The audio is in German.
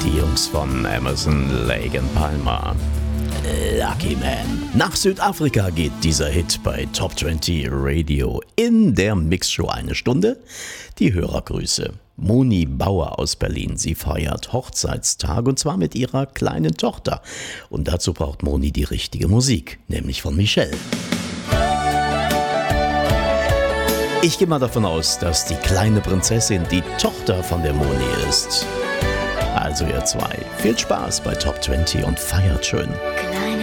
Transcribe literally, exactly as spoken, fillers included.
Die Jungs von Emerson, Lake and Palmer. Lucky Man. Nach Südafrika geht dieser Hit bei Top zwanzig Radio in der Mixshow eine Stunde. Die Hörergrüße. Moni Bauer aus Berlin. Sie feiert Hochzeitstag und zwar mit ihrer kleinen Tochter. Und dazu braucht Moni die richtige Musik, nämlich von Michelle. Ich gehe mal davon aus, dass die kleine Prinzessin die Tochter von der Moni ist. Also ihr zwei, viel Spaß bei Top zwanzig und feiert schön. Kleine